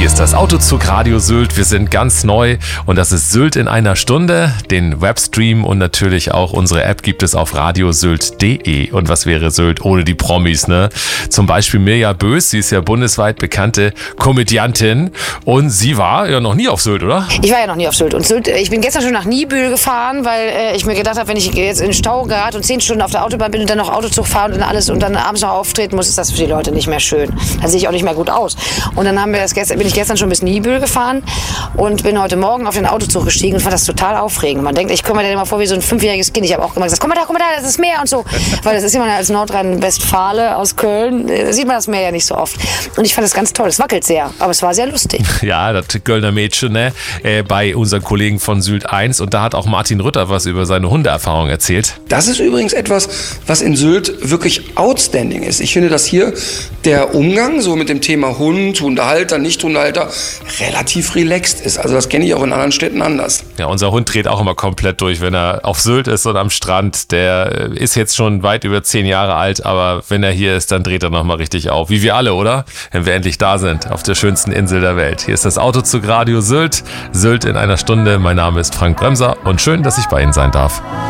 Hier ist das Autozug Radio Sylt. Wir sind ganz neu und das ist Sylt in einer Stunde. Den Webstream und natürlich auch unsere App gibt es auf radiosylt.de. Und was wäre Sylt ohne die Promis, ne? Zum Beispiel Mirja Bös, sie ist ja bundesweit bekannte Komödiantin und sie war ja noch nie auf Sylt, oder? Ich war ja noch nie auf Sylt. Und Sylt, ich bin gestern schon nach Niebüll gefahren, weil ich mir gedacht habe, wenn ich jetzt in den Stau gerate und 10 Stunden auf der Autobahn bin und dann noch Autozug fahren und dann alles und dann abends noch auftreten muss, ist das für die Leute nicht mehr schön. Da sehe ich auch nicht mehr gut aus. Und dann bin ich gestern schon bis Niebüll gefahren und bin heute Morgen auf den Autozug gestiegen und fand das total aufregend. Man denkt, ich komme mir dann immer vor wie so ein 5-jähriges Kind. Ich habe auch immer gesagt, guck mal da, das ist Meer und so. Weil das ist immer als Nordrhein-Westfale aus Köln, sieht man das Meer ja nicht so oft. Und ich fand das ganz toll. Es wackelt sehr, aber es war sehr lustig. Ja, das Kölner Mädchen, ne? Bei unseren Kollegen von Sylt 1. Und da hat auch Martin Rütter was über seine Hundeerfahrung erzählt. Das ist übrigens etwas, was in Sylt wirklich outstanding ist. Ich finde, dass hier der Umgang so mit dem Thema Hund, Hundehalter, Nicht-Hundehalter relativ relaxed ist. Also das kenne ich auch in anderen Städten anders. Ja, unser Hund dreht auch immer komplett durch, wenn er auf Sylt ist und am Strand. Der ist jetzt schon weit über 10 Jahre alt, aber wenn er hier ist, dann dreht er nochmal richtig auf. Wie wir alle, oder? Wenn wir endlich da sind, auf der schönsten Insel der Welt. Hier ist das Autozug Radio Sylt. Sylt in einer Stunde. Mein Name ist Frank Bremser und schön, dass ich bei Ihnen sein darf.